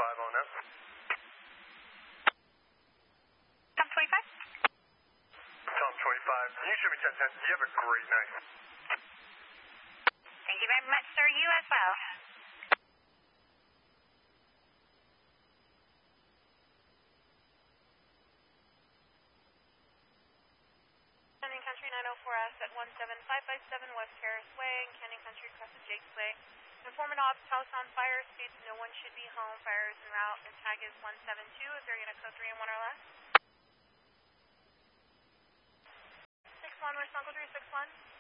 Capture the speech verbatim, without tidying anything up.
twenty-five on us. Tom twenty-five? Tom twenty-five, can you show me ten ten? You have a great night. Thank you very much, sir. You as well. Canyon Country nine oh four S at one seven five five seven West Terrace Way and Canyon Country Crescent Jakes Way. Informant ops, house on fire, states no one should be home, fire is en route, and tag is one seven two. Is there unit code three and one or less? six one, where's Uncle three six one?